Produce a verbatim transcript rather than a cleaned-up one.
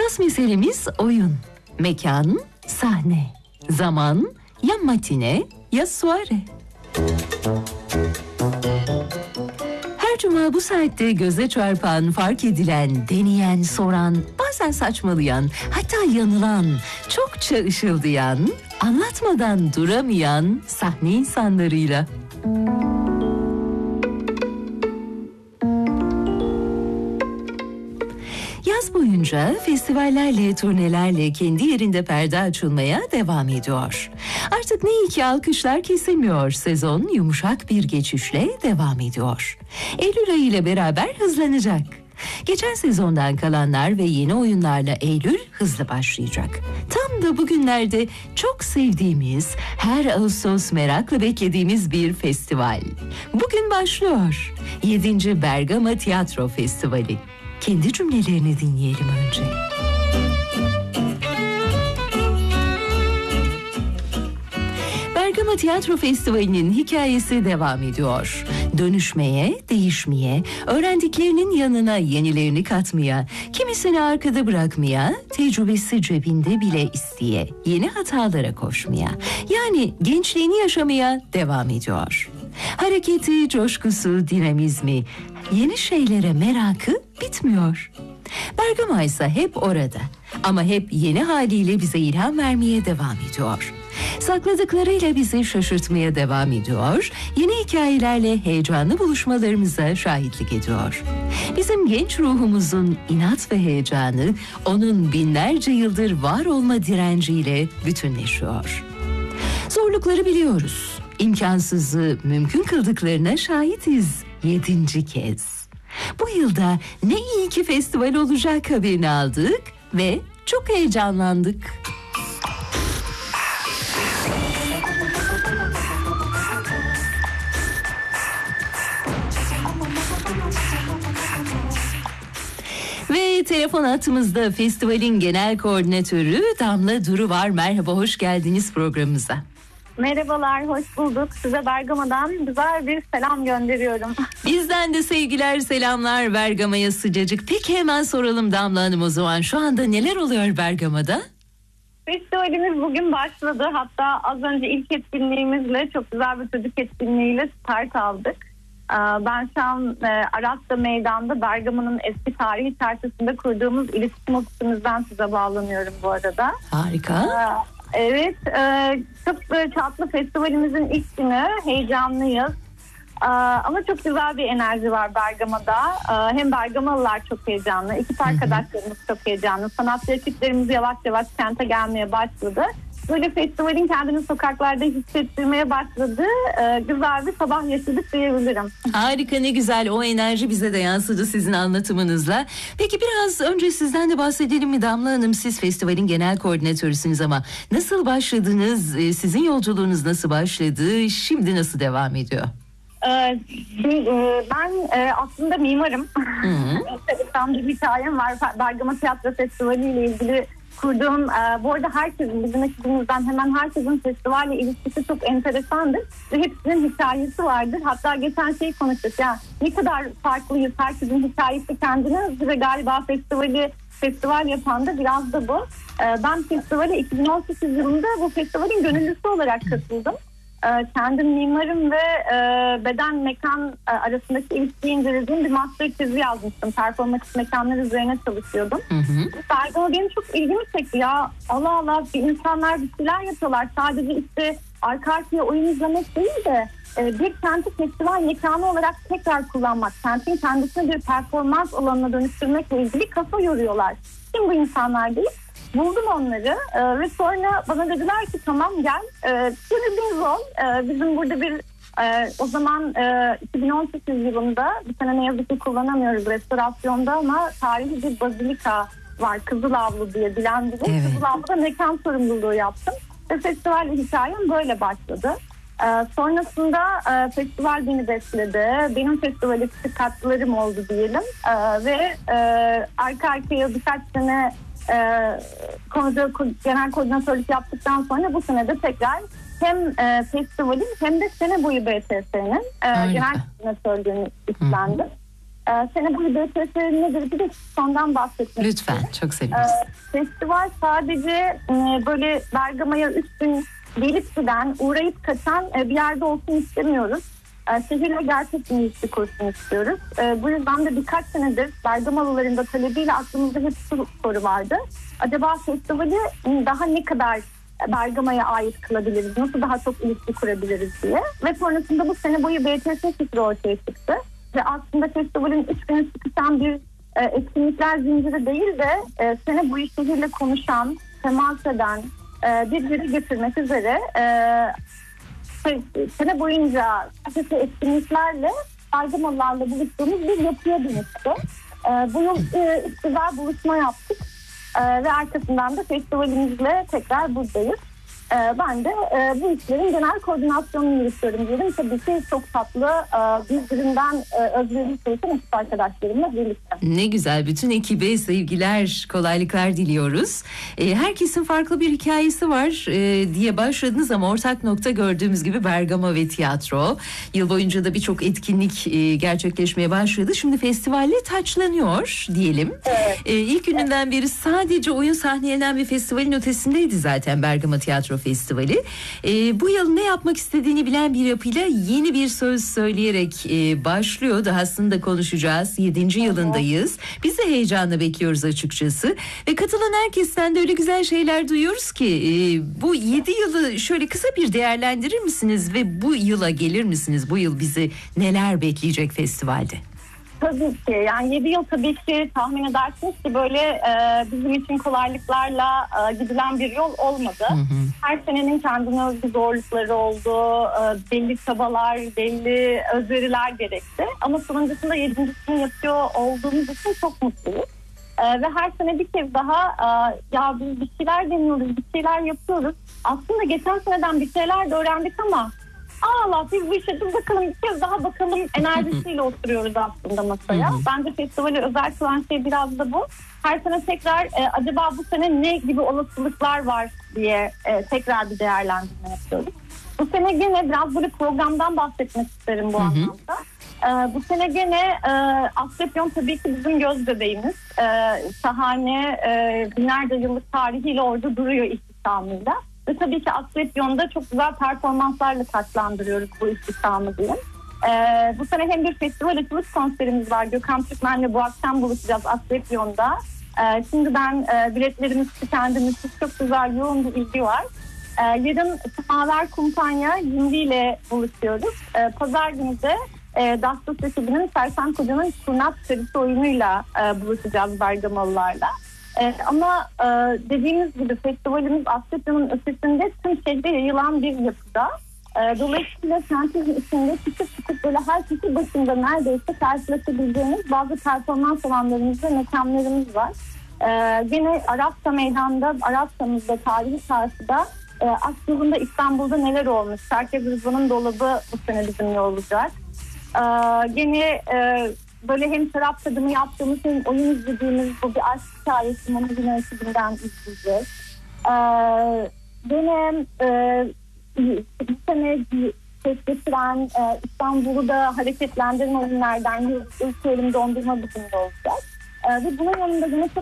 Esas meselemiz oyun. Mekan, sahne. Zaman ya matine ya soare. Her cuma bu saatte göze çarpan, fark edilen, deneyen, soran, bazen saçmalayan, hatta yanılan, çokça ışıldayan, anlatmadan duramayan sahne insanlarıyla. Yaz boyunca festivallerle, turnelerle kendi yerinde perde açılmaya devam ediyor. Artık ne iyi ki alkışlar kesilmiyor. Sezon yumuşak bir geçişle devam ediyor. Eylül ayı ile beraber hızlanacak. Geçen sezondan kalanlar ve yeni oyunlarla Eylül hızlı başlayacak. Tam da bugünlerde çok sevdiğimiz, her Ağustos merakla beklediğimiz bir festival. Bugün başlıyor. yedinci Bergama Tiyatro Festivali. Kendi cümlelerini dinleyelim önce. Bergama Tiyatro Festivali'nin hikayesi devam ediyor. Dönüşmeye, değişmeye, öğrendiklerinin yanına yenilerini katmaya, kimisini arkada bırakmaya, tecrübesi cebinde bile isteye, yeni hatalara koşmaya, yani gençliğini yaşamaya devam ediyor. Hareketi, coşkusu, dinamizmi, yeni şeylere merakı bitmiyor. Bergama ise hep orada ama hep yeni haliyle bize ilham vermeye devam ediyor. Sakladıklarıyla bizi şaşırtmaya devam ediyor. Yeni hikayelerle heyecanlı buluşmalarımıza şahitlik ediyor. Bizim genç ruhumuzun inat ve heyecanı onun binlerce yıldır var olma direnciyle bütünleşiyor. Zorlukları biliyoruz. İmkansızı mümkün kıldıklarına şahitiz yedinci kez. Bu yılda ne iyi ki festival olacak haberini aldık ve çok heyecanlandık. Ve telefon hattımızda festivalin genel koordinatörü Damla Duru var. Merhaba, hoş geldiniz programımıza. Merhabalar, hoş bulduk. Size Bergama'dan güzel bir selam gönderiyorum. Bizden de sevgiler, selamlar Bergama'ya sıcacık. Peki hemen soralım Damla Hanım o zaman. Şu anda neler oluyor Bergama'da? Festivalimiz bugün başladı. Hatta az önce ilk etkinliğimizle, çok güzel bir çocuk etkinliğiyle start aldık. Ben şu an Aras'ta meydanda Bergama'nın eski tarihi çarşısında kurduğumuz iletişim ofisimizden size bağlanıyorum bu arada. Harika. Evet, çok tatlı festivalimizin ilk günü, heyecanlıyız. Ama çok güzel bir enerji var Bergama'da. Hem Bergamalılar çok heyecanlı, ekip arkadaşlarımız çok heyecanlı. Sanatçı ekiplerimiz yavaş yavaş kente gelmeye başladı. Böyle festivalin kendini sokaklarda hissettirmeye başladığı güzel bir sabah yaşadık diyebilirim. Harika, ne güzel, o enerji bize de yansıdı sizin anlatımınızla. Peki biraz önce sizden de bahsedelim mi Damla Hanım? Siz festivalin genel koordinatörüsünüz ama nasıl başladınız? Sizin yolculuğunuz nasıl başladı? Şimdi nasıl devam ediyor? Ben aslında mimarım. Tam bir hikayem var. Bergama Tiyatro Festivali ile ilgili kurduğum, bu arada herkesin, bizim ekibimizden hemen herkesin festivalle ilişkisi çok enteresandır. Ve hepsinin hikayesi vardır. Hatta geçen şeyi konuştuk ya, ne kadar farklıyız, herkesin hikayesi kendine özgü ve galiba festivali festival yapan da biraz da bu. Ben festivale iki bin on sekiz yılında bu festivalin gönüllüsü olarak katıldım. Kendim mimarım ve beden mekan arasındaki ilişkiyi incelediğim bir master tezi yazmıştım. Performatif mekanlar üzerine çalışıyordum. Bergama benim çok ilgimi çekti ya. Allah Allah, bir insanlar bir şeyler yapıyorlar. Sadece işte arka arkaya oyun izlemek değil de bir kenti festival mekanı olarak tekrar kullanmak, kentin kendisini bir performans alanına dönüştürmekle ilgili kafa yoruyorlar. Kim bu insanlar değil? Buldum onları ee, ve sonra bana dediler ki tamam gel, ee, gönüllümüz ol. Ee, bizim burada bir e, o zaman e, iki bin on sekiz yılında, bir sene ne yazık ki kullanamıyoruz restorasyonda ama tarihi bir bazilika var, Kızılavlu diye bilen biri. Evet. Kızılavlu'da mekan sorumluluğu yaptım ve festivalle hikayem böyle başladı. Ee, sonrasında e, festival beni besledi. Benim festivale küçük katkılarım oldu diyelim ee, ve e, arka arkaya birkaç sene e, genel koordinatörlük yaptıktan sonra bu sene de tekrar hem e, festivalin hem de sene boyu B T S'nin e, genel koordinatörlüğünü üstlendim. Ee, sene boyu B T S nedir? Bir de sondan bahsetmek Lütfen, istedim. çok seviniriz. Ee, festival sadece e, böyle Bergama'ya üç gün gelip giden, uğrayıp kaçan e, bir yerde olsun istemiyoruz. E, şehirle gerçekten ilişki kursun istiyoruz. E, bu yüzden de birkaç senedir Bergamalıların da talebiyle aklımızda hep şu soru vardı. Acaba festivali daha ne kadar Bergama'ya ait kılabiliriz? Nasıl daha çok ilişki kurabiliriz diye. Ve sonrasında bu sene boyu B T S fikri ortaya çıktı. Ve aslında festivalin üç gün sıkışan bir e, etkinlikler zinciri değil de e, sene boyu şehirle konuşan, temas eden, e, bir yere getirmek üzere e, sene boyunca çeşitli etkinliklerle Bergamalılarla buluştuğumuz bir yapıya dönüştü. E, bu yıl e, güzel buluşma yaptık e, ve arkasından da festivalimizle tekrar buradayız. E, ben de e, bu işlerin genel koordinasyonunu yürütüyorum diyelim. Tabii ki çok tatlı, e, birbirinden e, özverili çalışan ekip arkadaşlarımla birlikte. Ne güzel, bütün ekibe sevgiler, kolaylıklar diliyoruz. E, herkesin farklı bir hikayesi var e, diye başladınız ama ortak nokta gördüğümüz gibi Bergama ve tiyatro. Yıl boyunca da birçok etkinlik e, gerçekleşmeye başladı. Şimdi festivalle taçlanıyor diyelim. Evet. E, ilk gününden beri sadece oyun sahnelenen bir festivalin ötesindeydi zaten Bergama Tiyatro Festivali. E, bu yıl ne yapmak istediğini bilen bir yapıyla yeni bir söz söyleyerek e, başlıyor. Dahasını da konuşacağız. Yedinci yılındayız. Biz de heyecanla bekliyoruz açıkçası. Ve katılan herkesten de öyle güzel şeyler duyuyoruz ki e, bu yedi yılı şöyle kısa bir değerlendirir misiniz ve bu yıla gelir misiniz? Bu yıl bizi neler bekleyecek festivalde? Tabii ki. Yani yedi yıl tabii ki tahmin edersiniz ki böyle e, bizim için kolaylıklarla e, gidilen bir yol olmadı. Hı hı. Her senenin kendine özgü zorlukları oldu. E, belli çabalar, belli özveriler gerekti. Ama sonuncusunda yedincisini yapıyor olduğumuz için çok mutluyuz. E, ve her sene bir kez daha e, ya biz bir şeyler deniyoruz, bir şeyler yapıyoruz. Aslında geçen seneden bir şeyler de öğrendik ama Allah biz bu işe dur bakalım bir kez daha bakalım enerjisiyle oturuyoruz aslında masaya. Hı hı. Bence festivali özel kılan şey biraz da bu. Her sene tekrar e, acaba bu sene ne gibi olasılıklar var diye e, tekrar bir değerlendirme yapıyoruz. Bu sene gene biraz böyle programdan bahsetmek isterim bu hı hı. anlamda. E, bu sene gene e, Asclepion tabii ki bizim göz bebeğimiz. E, şahane e, binlerce yıllık tarihiyle orada duruyor istihdamıyla. Ve tabii ki Asclepion'da çok güzel performanslarla taçlandırıyoruz bu istihdamı diyeyim. Ee, bu sene hem bir festival açılış konserimiz var. Gökhan Türkmen'le bu akşam buluşacağız Asclepion'da. Ee, şimdiden e, biletlerimiz tükendi. Çok güzel, yoğun bir ilgi var. Ee, yarın Semaver Kumpanya Yindi ile buluşuyoruz. Ee, Pazar günü de e, Dastos ekibinin Serkan Koca'nın Kurnaz serisi oyunuyla e, buluşacağız Bergamalılarla. Ee, ama e, dediğimiz gibi festivalimiz Asclepion'un ötesinde tüm şehre yayılan bir yapıda. E, dolayısıyla kentin içinde küçük küçük böyle her kişi başında neredeyse karşılaşabileceğimiz bazı performans alanlarımız ve mekanlarımız var. E, gene Arapça Meydan'da, Arapça'mızda, Tarihi Çarşı'da, e, aslında İstanbul'da neler olmuş? Şarkı Rızvan'ın dolabı bu sene bizimle olacak. E, gene... E, Böyle hem şarap tadımı yaptığımız hem oyun izlediğimiz bu bir aşk hikayesi Mama Günü ekibinden izleyeceğiz. Ee, benim e, bu sene ses getiren e, İstanbul'u da hareketlendiren oyunlardan ülke elim dondurma bizimle olacak. Ee, ve bunun yanında yine çok